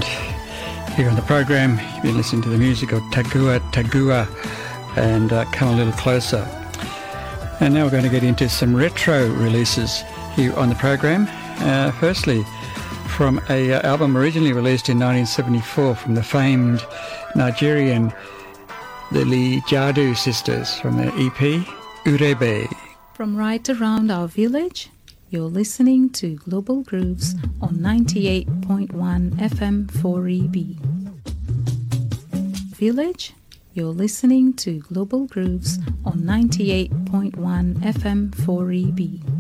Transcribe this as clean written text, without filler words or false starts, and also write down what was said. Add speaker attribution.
Speaker 1: And here on the program, you've been listening to the music of Tagua Tagua and Come a Little Closer. And now we're going to get into some retro releases here on the program. Firstly, from an album originally released in 1974 from the famed Nigerian, the Lee Jadu sisters, from their EP, Urebe.
Speaker 2: From right around our village, you're listening to Global Grooves on 98.1 FM 4EB. Village, you're listening to Global Grooves on 98.1 FM 4EB.